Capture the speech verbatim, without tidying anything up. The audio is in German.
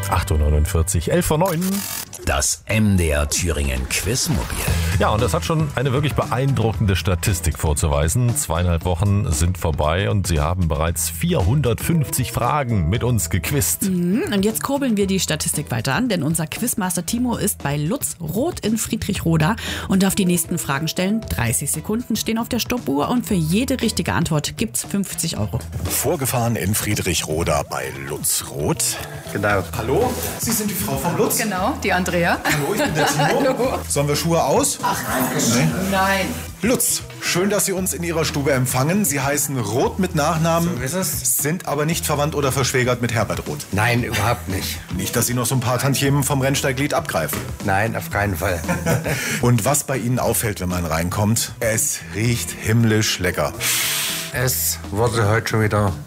acht Uhr neunundvierzig, elf vor neun. Das M D R Thüringen Quizmobil. Ja, und das hat schon eine wirklich beeindruckende Statistik vorzuweisen. Zweieinhalb Wochen sind vorbei und Sie haben bereits vierhundertfünfzig Fragen mit uns gequizt. Mhm, und jetzt kurbeln wir die Statistik weiter an, denn unser Quizmaster Timo ist bei Lutz Roth in Friedrichroda und darf die nächsten Fragen stellen. dreißig Sekunden stehen auf der Stoppuhr und für jede richtige Antwort gibt's fünfzig Euro. Vorgefahren in Friedrichroda bei Lutz Roth. Genau. Hallo, Sie sind die Frau vom Lutz? Genau, die Andrea. Hallo, ich bin der Timo. Hallo. Sollen wir Schuhe aus? Ach, nee. Nein. Lutz, schön, dass Sie uns in Ihrer Stube empfangen. Sie heißen Roth mit Nachnamen, So ist es. sind aber nicht verwandt oder verschwägert mit Herbert Roth. Nein, überhaupt nicht. Nicht, dass Sie noch so ein paar Tantiemen vom Rennsteiglied abgreifen. Nein, auf keinen Fall. Und was bei Ihnen auffällt, wenn man reinkommt, es riecht himmlisch lecker. Es wurde heute schon wieder